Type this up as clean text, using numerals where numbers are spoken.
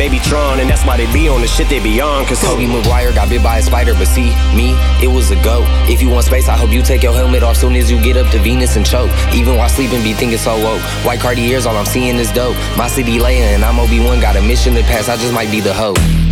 they be Tron, and that's why they be on the shit they be on. Cause Tobey Maguire got bit by a spider, but see, me, it was a go. If you want space, I hope you take your helmet off soon as you get up to Venus and choke. Even while sleeping, be thinking so woke. White Cartiers, all I'm seeing is dope. My city laying, and I'm Obi-Wan, got a mission to pass, I just might be the hoe.